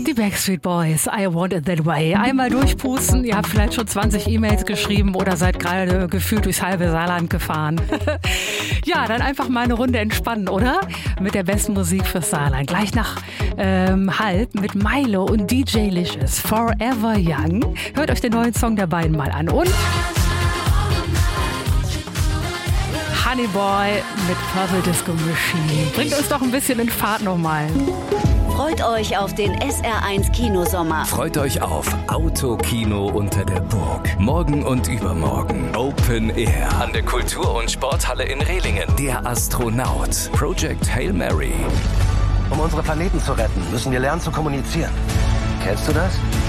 Die Backstreet Boys, I Want It That Way. Einmal durchpusten, ihr habt vielleicht schon 20 E-Mails geschrieben oder seid gerade gefühlt durchs halbe Saarland gefahren. Ja, dann einfach mal eine Runde entspannen, oder? Mit der besten Musik fürs Saarland. Gleich nach halb mit Milo und DJ Licious, Forever Young. Hört euch den neuen Song der beiden mal an. Und Honeyboy mit Purple Disco Machine. Bringt uns doch ein bisschen in Fahrt nochmal. Freut euch auf den SR1 Kinosommer. Freut euch auf Autokino unter der Burg. Morgen und übermorgen Open Air an der Kultur- und Sporthalle in Rehlingen. Der Astronaut. Project Hail Mary. Um unsere Planeten zu retten, müssen wir lernen zu kommunizieren. Kennst du das?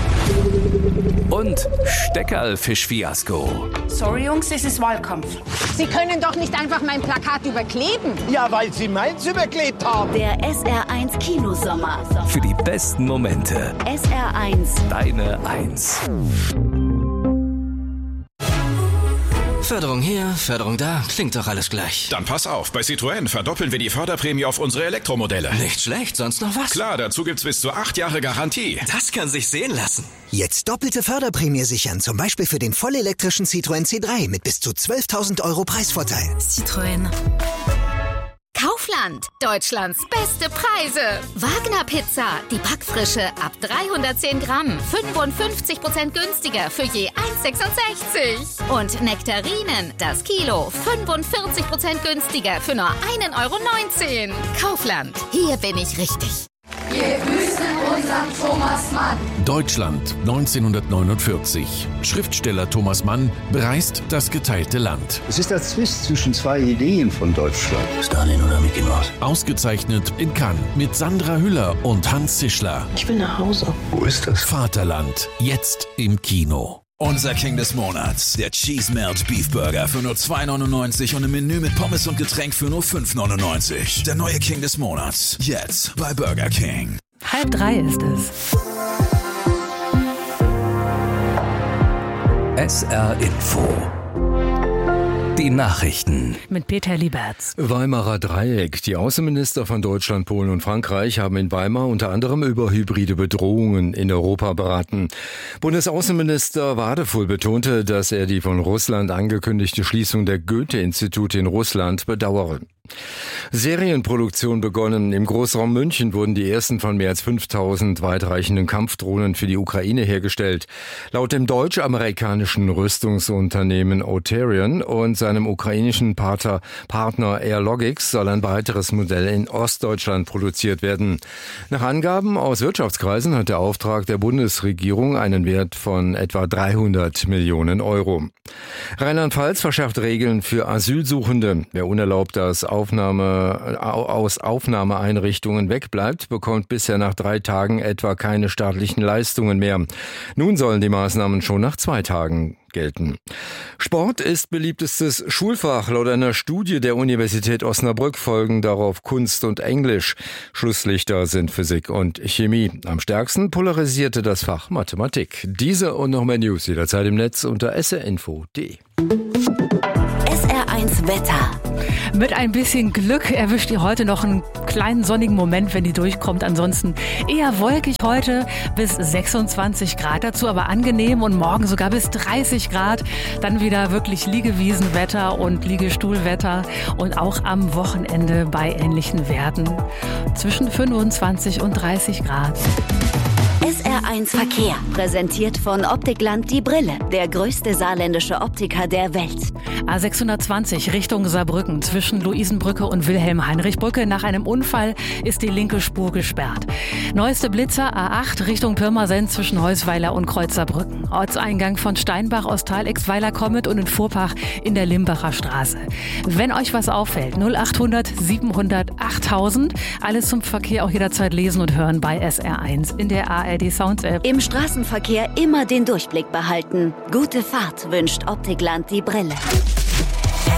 Und Steckerlfisch-Fiasko. Sorry, Jungs, es ist Wahlkampf. Sie können doch nicht einfach mein Plakat überkleben. Ja, weil Sie meins überklebt haben. Der SR1 Kinosommer. Für die besten Momente. SR1. Deine Eins. Förderung hier, Förderung da, klingt doch alles gleich. Dann pass auf, bei Citroën verdoppeln wir die Förderprämie auf unsere Elektromodelle. Nicht schlecht, sonst noch was? Klar, dazu gibt's bis zu 8 Jahre Garantie. Das kann sich sehen lassen. Jetzt doppelte Förderprämie sichern, zum Beispiel für den vollelektrischen Citroën C3 mit bis zu 12.000 € Preisvorteil. Citroën. Kaufland, Deutschlands beste Preise. Wagner Pizza, die Backfrische ab 310 Gramm, 55% günstiger für je 1,66. Und Nektarinen, das Kilo, 45% günstiger für nur 1,19 €. Kaufland, hier bin ich richtig. Wir grüßen unseren Thomas Mann. Deutschland 1949. Schriftsteller Thomas Mann bereist das geteilte Land. Es ist der Zwist zwischen zwei Ideen von Deutschland. Stalin oder Mickey Mouse? Ausgezeichnet in Cannes mit Sandra Hüller und Hans Zischler. Ich will nach Hause. Wo ist das? Vaterland, jetzt im Kino. Unser King des Monats, der Cheese Melt Beef Burger für nur 2,99 € und ein Menü mit Pommes und Getränk für nur 5,99 €. Der neue King des Monats, jetzt bei Burger King. 2:30 ist es. SR Info. Die Nachrichten. Mit Peter Lieberts. Weimarer Dreieck. Die Außenminister von Deutschland, Polen und Frankreich haben in Weimar unter anderem über hybride Bedrohungen in Europa beraten. Bundesaußenminister Wadefull betonte, dass er die von Russland angekündigte Schließung der Goethe-Institute in Russland bedauere. Serienproduktion begonnen. Im Großraum München wurden die ersten von mehr als 5.000 weitreichenden Kampfdrohnen für die Ukraine hergestellt. Laut dem deutsch-amerikanischen Rüstungsunternehmen Auterion und seinem ukrainischen Partner Airlogics soll ein weiteres Modell in Ostdeutschland produziert werden. Nach Angaben aus Wirtschaftskreisen hat der Auftrag der Bundesregierung einen Wert von etwa 300 Millionen €. Rheinland-Pfalz verschärft Regeln für Asylsuchende. Wer unerlaubt aus Aufnahmeeinrichtungen wegbleibt, bekommt bisher nach 3 Tagen etwa keine staatlichen Leistungen mehr. Nun sollen die Maßnahmen schon nach 2 Tagen gelten. Sport ist beliebtestes Schulfach. Laut einer Studie der Universität Osnabrück folgen darauf Kunst und Englisch. Schlusslichter sind Physik und Chemie. Am stärksten polarisierte das Fach Mathematik. Diese und noch mehr News jederzeit im Netz unter srinfo.de. SR1 Wetter. Mit ein bisschen Glück erwischt ihr heute noch einen kleinen sonnigen Moment, wenn die durchkommt. Ansonsten eher wolkig heute bis 26 Grad. Dazu aber angenehm und morgen sogar bis 30 Grad. Dann wieder wirklich Liegewiesenwetter und Liegestuhlwetter und auch am Wochenende bei ähnlichen Werten. Zwischen 25 und 30 Grad. SR1 Verkehr, präsentiert von Optikland Die Brille, der größte saarländische Optiker der Welt. A620 Richtung Saarbrücken zwischen Luisenbrücke und Wilhelm-Heinrich-Brücke. Nach einem Unfall ist die linke Spur gesperrt. Neueste Blitzer A8 Richtung Pirmasens zwischen Heusweiler und Kreuzerbrücken. Ortseingang von Steinbach aus Thalexweiler kommend und in Fuhrpach in der Limbacher Straße. Wenn euch was auffällt, 0800 700 8000. Alles zum Verkehr auch jederzeit lesen und hören bei SR1 in der ARD Sounds App. Im Straßenverkehr immer den Durchblick behalten. Gute Fahrt wünscht Optikland Die Brille.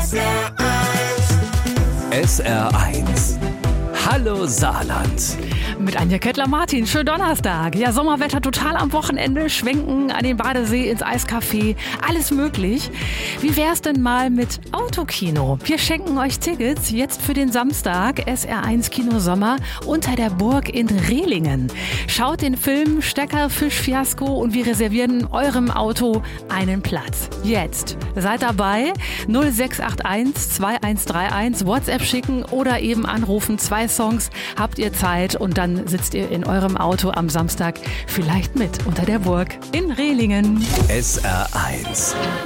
SR1. Hallo Saarland. Mit Anja Kettler-Martin. Schönen Donnerstag. Ja, Sommerwetter total am Wochenende. Schwenken an den Badesee, ins Eiscafé. Alles möglich. Wie wär's denn mal mit Autokino? Wir schenken euch Tickets jetzt für den Samstag. SR1 Kino Sommer unter der Burg in Rehlingen. Schaut den Film Stecker-Fisch-Fiasko und wir reservieren eurem Auto einen Platz. Jetzt. Seid dabei. 0681 2131 WhatsApp schicken oder eben anrufen. 2 Songs habt ihr Zeit und dann sitzt ihr in eurem Auto am Samstag vielleicht mit unter der Burg in Rehlingen. SR1